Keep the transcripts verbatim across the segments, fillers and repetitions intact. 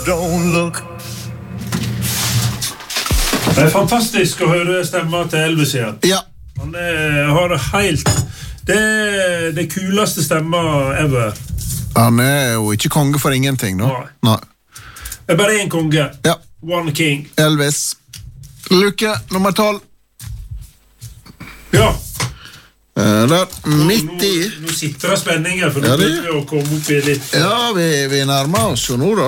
don't look. Det er fantastisk å høre stemmer til Elvis igjen. Ja. Han er, har det helt... Det er det kuleste stemmer ever. Han er jo ikke konge for ingenting, da. Nei. Nei. Det er bare en konge. Ja. One king. Elvis. Luke nummer tolv. Ja. Uh, der, midt i. Nå, nå sitter det spenninger, for nå Ja, det- begynner vi å komme opp i litt... Ja, vi, vi nærmer oss jo nå, da.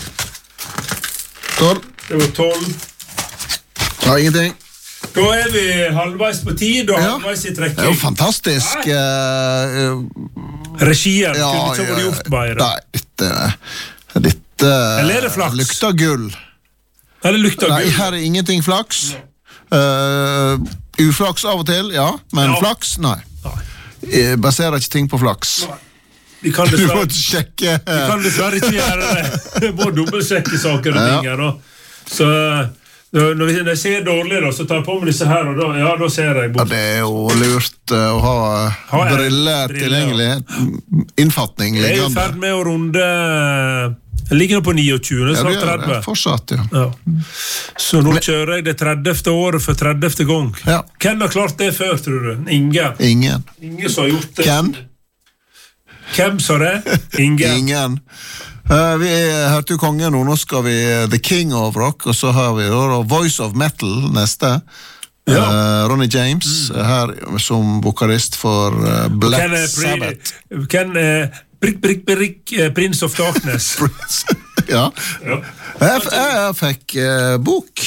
tolv. Det var tolv. Ja, ingenting. Da er vi halvveis på tid, og Ja. halvveis i Det er jo trekking. fantastisk. Uh, Regien ja, kunne ikke vært gjort bedre. Nei, dette, dette Eller er det flaks? lukter gull. Ja, det lukter Nei, gull. her er ingenting flaks. Uh, uflaks av og til, ja, men Ja. flaks, nei. Nei. Jeg baserer ikke ting på flaks. Nei. Vi kan Du må dessverre, ikke sjekke. vi kan dessverre ikke gjøre det. Vi må dobbeltsjekke saker og Ja. ting her, da. Så når når jeg ser dårlig, da, så tar jeg på meg disse her, og da, ja, da ser jeg Ja, bort. det er jo lurt uh, å ha, Ha en briller briller, tilgjengelig. Innfatning Jeg er i liggende. ferd med å runde... Jeg ligger nå på niogtjue, det er Ja, du snart gjør det. tretti. Fortsatt, ja. Ja. Så nå kjører jeg det trettiende året for trettiende gang. Ja. Hvem har klart det før, tror du? Ingen. Ingen. Ingen som har gjort det. Ken? Hvem sa det? Ingen. Ingen. Uh, vi hørte jo kongen nå, nå skal vi uh, The King of Rock, og så har vi da Voice of Metal neste. Ja. Uh, Ronny James, uh, her som vokalist for uh, Black Hvem er pri- Sabbath. Hvem er prikk, prikk, prikk, eh, Prince of Darkness? Ja. Ja. Jeg, f- jeg fikk uh, bok.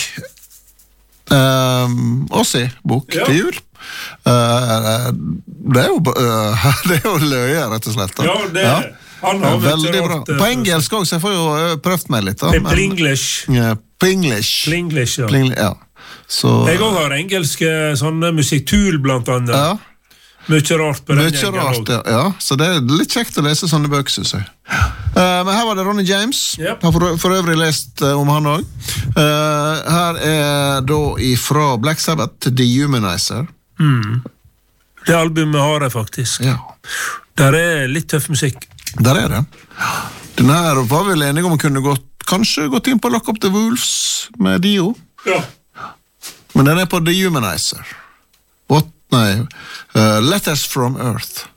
Um, Ossi-bok Ja. til jul. Uh, det er jo uh, det er jo løye, rett og slett. Da. Ja, det han har vel Veldig ikke bra. rart, eh, På engelsk også, så jeg får jo uh, prøvd meg litt. Da, Det er men- Plinglish. Ja, Plinglish. Plinglish, ja. Plingli- ja. Så, Jeg også har engelske sånne musikk, Tool blant annet. ja, Mye rart på den mye gjengen rart, også. ja. ja. Så det er litt kjekt å lese sånne bøker, synes jeg. Uh, men her var det Ronny James. Yep. Har for, for øvrig lest uh, om han også. Uh, her er da ifra Black Sabbath til Dehumanizer. Det albumet har jeg faktisk. Ja. Der er litt tøff musikk. Der er det. Denne her var vel enige om å kunne gått, kanskje gått inn på Lock Up the Wolves med Dio. Ja. Men den er på Dehumanizer. What? Nei. Uh, Letters from Earth.